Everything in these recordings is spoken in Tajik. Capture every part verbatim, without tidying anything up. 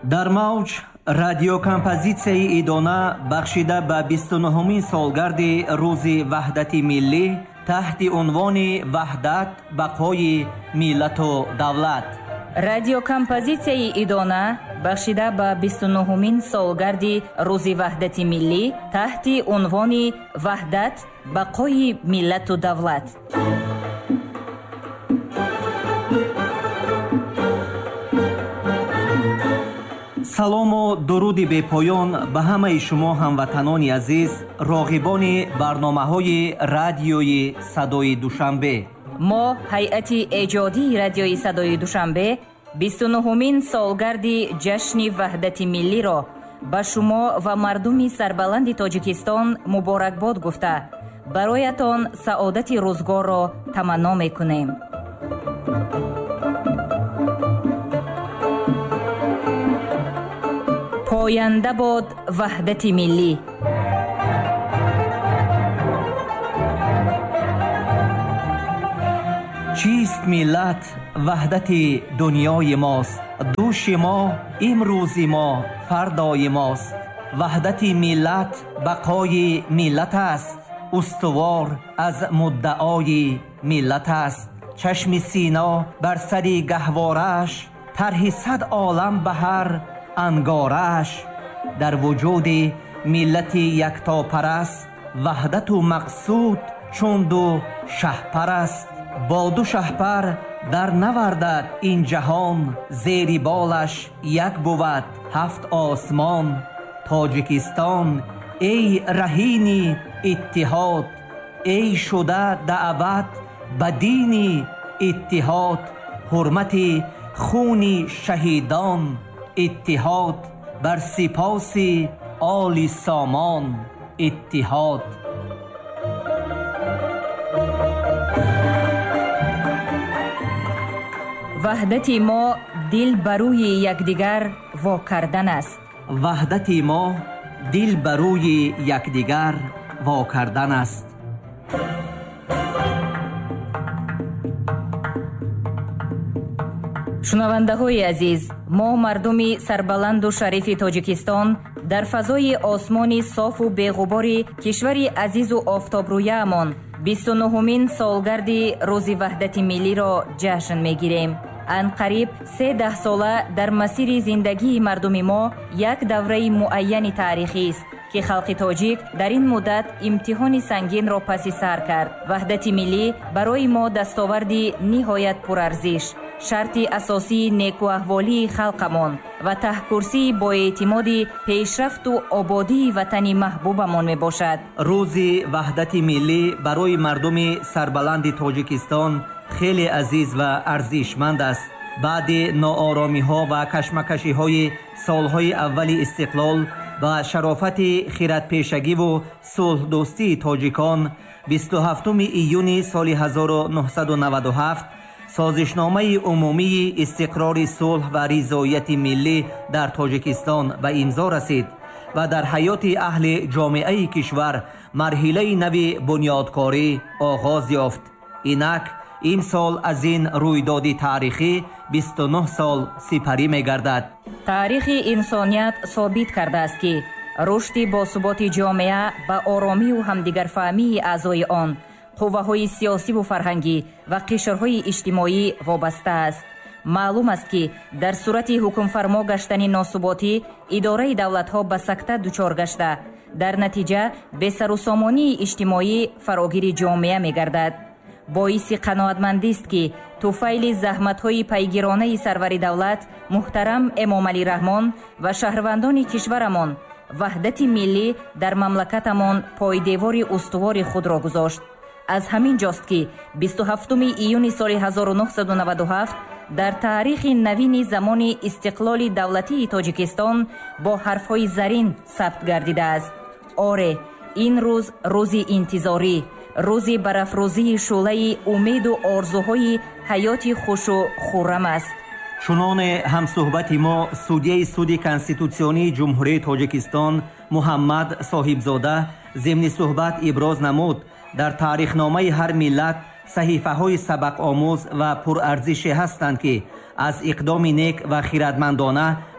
дар мавҷ радиокомпозитсияи идона бахшида ба бисту нуҳумин солгарди рӯзи ваҳдати миллӣ таҳти унвони ваҳдат бақои миллату давлат. радиокомпозитсияи идона бахшида ба бисту нуҳумин солгарди рӯзи ваҳдати миллӣ таҳти унвони ваҳдат бақои миллату давлат. салому дуруди бепоён ба ҳамаи шумо ҳамватанони азиз, роғибони барномаҳои радиои Садои Душанбе. мо ҳайати эҷодии радиои Садои Душанбе бисту нуҳумин солгарди ҷашни ваҳдати миллиро ба шумо ва мардуми сарбаланди Тоҷикистон муборакбод гуфта, бароятон саодати рӯзгорро таманно мекунем. поянда бод ваҳдати миллӣ. чист миллат? ваҳдати дунёи мост. дӯши мо имрӯзи мо фардои мост. ваҳдати миллат бақои миллат аст. устувор аз муддаои миллат аст. чашми сино бар сари гаҳворааш, тарҳи сад олам баҳар ангораш. дар вуҷуди миллати яктопараст, ваҳдату мақсуд чунду шаҳпараст. бо ду шаҳпар дар навардад ин ҷаҳон, зери болаш як бувад ҳафт осмон. тоҷикистон эй раҳини иттиҳод, эй шуда даъват ба дини иттиҳод. ҳурмати хуни шаҳидон, иттиҳод бар сипоси оли сомон. иттиҳод. ваҳдати мо дил ба рӯи якдигар во кардан аст. ваҳдати мо дил ба рӯи якдигар во кардан аст. шунавандаҳои азиз, мо мардуми сарбаланду шарифи Тоҷикистон дар фазои осмони софу беғубори кишвари азизу офтобрӯяамон бисту нуҳумин солгарди рӯзи ваҳдати миллиро ҷашн мегирем. анқариб се даҳсола дар масири зиндагии мардуми мо як давраи муайяни таърихист ки халқи тоҷик дар ин муддат имтиҳони сангинро паси сар кард. ваҳдати миллӣ барои мо дастоварди ниҳоят пурарзиш, шарти асосии некуаҳволии халқамон ва таҳкурсии боэътимоди пешрафту ободии ватани маҳбубамон мебошад. рӯзи ваҳдати миллӣ барои мардуми сарбаланди Тоҷикистон хеле азиз ва арзишманд аст. баъди нооромиҳо ва кашмакашиҳои солҳои аввали истиқлол ба шарофати хиратпешагиву сулҳдӯстии тоҷикон бисту ҳафтуми июни соли ҳазору нуҳсаду наваду ҳафт созишномаи умумии истиқрори сулҳ ва ризоияти миллӣ дар Тоҷикистон ба имзо расид ва дар ҳаёти аҳли ҷомеаи кишвар марҳилаи нави бунёдкорӣ оғоз ёфт. инак имсол аз ин рӯйдоди таърихӣ бисту нӯҳ сол сипарӣ мегардад. таърихи инсоният собит кардааст ки рушди босуботи ҷомеа ба оромию ҳамдигарфаҳмии аъзои он қувваҳои сиёсиву фарҳангӣ ва қишрҳои иҷтимоӣ вобаста аст. маълум аст ки дар сурати ҳукмфармо гаштани носуботӣ идораи давлатҳо ба сакта дучор гашта, дар натиҷа бесарусомонии иҷтимоӣ фарогири ҷомеа мегардад. боиси қаноатмандист ки туфайли заҳматҳои пайгиронаи сарвари давлат муҳтарам эмомалӣ раҳмон ва шаҳрвандони кишварамон ваҳдати миллӣ дар мамлакатамон пойдевори устувори худро гузошт. аз ҳамин ҷост ки бисту ҳафтуми июни соли ҳазору нуҳсаду наваду ҳафт дар таърихи навини замони истиқлоли давлатии Тоҷикистон бо ҳарфҳои зарин сабт гардидааст. оре, ин рӯз рӯзи интизорӣ, рӯзи барафрӯзии шӯлаи умеду орзуҳои ҳаёти хушу хуррам аст. чунон ҳамсӯҳбати мо судяи суди конститутсионии ҷумҳурии Тоҷикистон Муҳаммад Соҳибзода зимни суҳбат иброз намуд, дар таърихномаи ҳар миллат саҳифаҳои сабақомӯз ва пурарзише ҳастанд ки аз иқдоми нек ва хиратмандона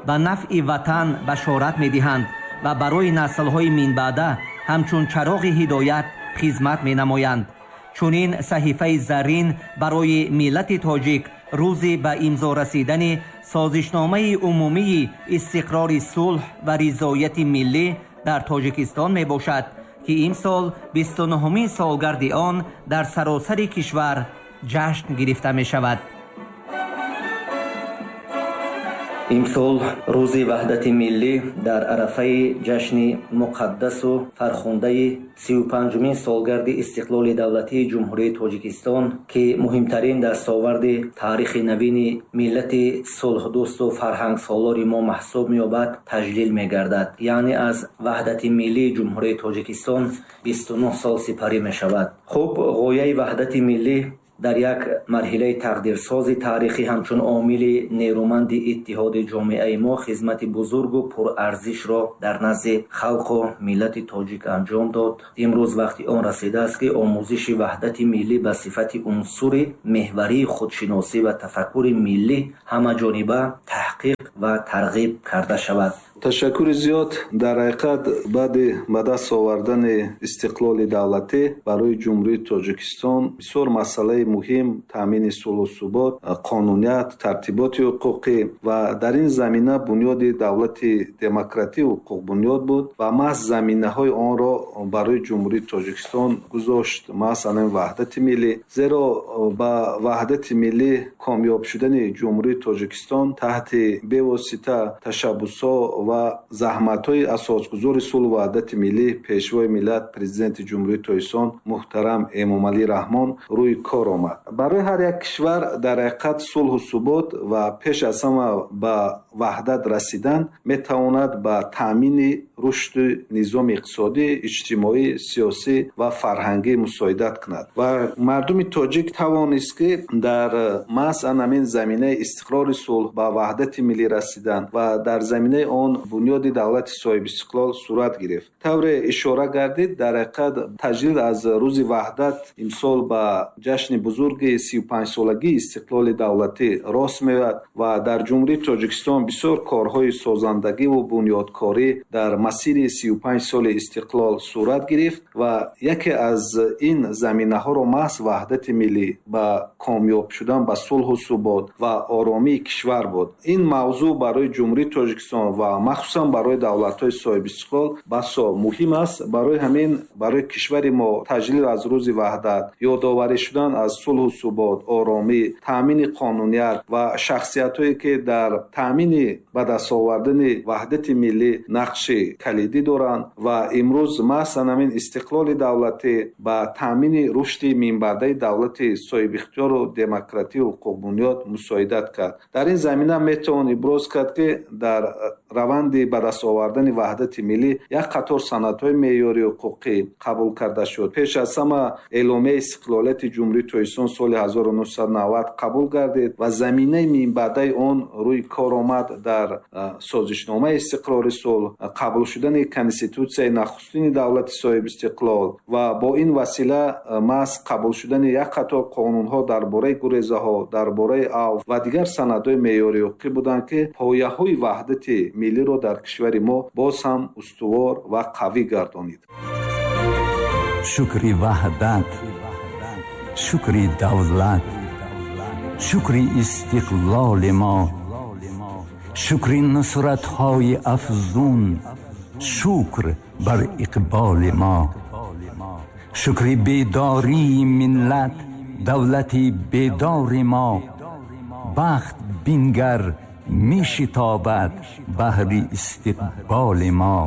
ба нафъи ватан башорат медиҳанд ва барои наслҳои минбаъда ҳамчун чароғи ҳидоят хизмат менамоянд. чунин саҳифаи заррин барои миллати тоҷик рӯзи ба имзо расидани созишномаи умумии истиқрори сулҳ ва ризояти миллӣ дар тоҷикистон мебошад ки имсол бисту нуҳумин солгарди он дар саросари кишвар ҷашн гирифта мешавад. имсол рӯзи ваҳдати миллӣ дар арафаи ҷашни муқаддасу фархундаи сию панҷумин солгарди истиқлоли давлатии ҷумҳурии тоҷикистон ки муҳимтарин дастоварди таърихи навини миллати сулҳдӯсту фарҳангсолори мо маҳсуб меёбад таҷлил мегардад. яъне аз ваҳдати миллии ҷумҳурии тоҷикистон бисту нӯҳ сол сипарӣ мешавад. хуб, ғояи ваҳдати миллӣ дар як марҳилаи тақдирсози таърихӣ ҳамчун омили нерӯманди иттиҳоди ҷомеаи мо хизмати бузургу пурарзишро дар назди халқу миллати тоҷик анҷом дод. имрӯз вақти он расидааст ки омӯзиши ваҳдати миллӣ ба сифати унсури меҳварии худшиносӣ ва тафаккури миллӣ ҳамаҷониба таҳқиқ ва тарғиб карда шавад. ташаккури зиёд. дар ҳақиқат баъди ба даст овардани истиқлоли давлатӣ барои ҷумҳурии тоҷикистон бисёр масъалаи муҳим таъмини сулҳу субот, қонуният, тартиботи ҳуқуқӣ ва дар ин замина бунёди давлати демократӣ ҳуқуқ бунёд буд ва маҳз заминаҳои онро барои ҷумҳурии тоҷикистон гузошт, масалан ваҳдати миллӣ. зеро ба ваҳдати миллӣ комёб шудани ҷумҳурии тоҷикистон таҳти бевосита ташаббусҳо ва заҳматҳои асосгузори сулҳу ваҳдати миллӣ пешвои миллат президенти ҷумҳурии тоҷикистон муҳтарам эмомалӣ раҳмон рӯи кор омад. барои ҳар як кишвар дар ҳақиқат сулҳу субот ва пеш аз ҳама ба ваҳдат расидан метавонад ба таъмини рушди низоми иқтисодӣ, иҷтимоӣ, сиёсӣ ва фарҳангӣ мусоидат кунад ва мардуми тоҷик тавонист ки дар масъан ҳамин заминаи истиқрори сулҳ ба ваҳдати миллӣ расидан ва дар заминаи он бунёди давлати соҳибистиқлол сурат гирифт. тавре ишора гардид, дар ҳақиқат таҷлил аз рӯзи ваҳдат имсол ба ҷашни бузурги сию панҷсолагии истиқлоли давлатӣ рост меояд ва дар ҷумҳурии тоҷикистон бисёр корҳои созандагиву бунёдкорӣ дар масири сию панҷ соли истиқлол сурат гирифт ва яке аз ин заминаҳоро маҳз ваҳдати миллӣ ба комёб шудан ба сулҳу субот ва оромии кишвар буд. ин мавзӯъ барои ҷумҳурии тоҷикистон ва махсусан барои давлатҳои соҳибистиқлол басо муҳим аст. барои ҳамин барои кишвари мо таҷлил аз рӯзи ваҳдат, ёдоварӣ шудан аз сулҳу субот, оромӣ, таъмини қонуният ва шахсиятҳое ки дар таъмини ба даст овардани ваҳдати миллӣ нақши калидӣ доранд ва имрӯз масъалан ҳамин истиқлоли давлатӣ ба таъмини рушди минбаъдаи давлати соҳибихтиёру демократии ҳуқуқбунёд мусоидат кард. дар ин замина метавон иброз кард ки дар раванди ба даст овардани ваҳдати миллӣ як қатор санадҳои меъёрии ҳуқуқӣ қабул карда шуд. пеш аз ҳама эъломияи истиқлолияти ҷумҳурии тоҷикистон соли ҳазору нуҳсад у навад қабул гардид ва заминаи минбаъдаи он рӯи кор омад. дар созишномаи истиқрори сулҳ, қабул шудани конститутсияи нахустини давлати соҳибистиқлол ва бо ин васила маҳз қабул шудани як қатор қонунҳо дар бораи гурезаҳо, дар бораи авф ва дигар санадҳои меъёрии ҳуқуқӣ буданд ки пояҳои ваҳдати миллиро дар кишвари мо боз ҳам устувор ва қавӣ гардонид. шукри ваҳдат, шукри давлат, шукри истиқлоли мо, шукри нусратҳои афзун, шукр бар иқболи мо, шукри бедории миллат, давлати бедори мо, бахт бингар мешитобад баҳри истиқболи мо.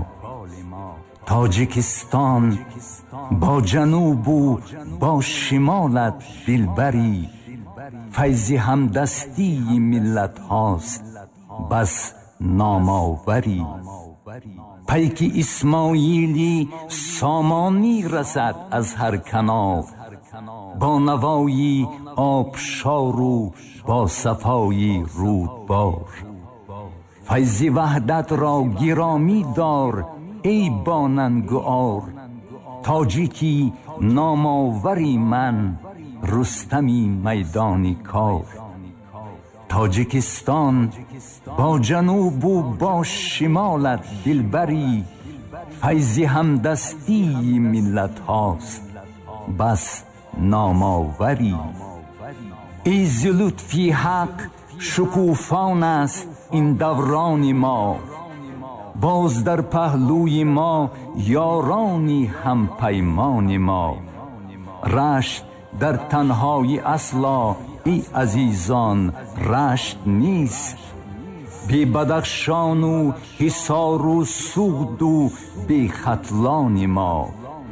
тоҷикистон бо ҷанубу бо шимолат дилбари, файзи ҳамдастии миллатҳост бас номоварӣ. пайки исмоили сомонӣ расад аз ҳар канов, با نوایی آبشارو با صفایی رودبار. فیض وحدت را گرامی دار ای باننگوار، تاجیکی نامآوری من رستمی میدانی کار. تاجیکستان با جنوب و با شمالت دلبری، فیض همدستی ملت هاست بس نامآوری. ایز لطفی حق شکوفان است این دوران ما، باز در پهلوی ما یارانی هم پیمان ما. رشت در تنهای اصلا ای عزیزان رشت نیست، بی بدخشان و حصار و سود و بی ختلان ما.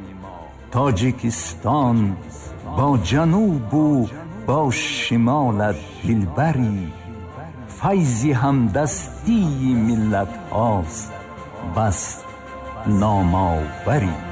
تاجیکستان با جنوب و با شمالت دلبری، فیض همدستی ملت هاست بس نامآوری.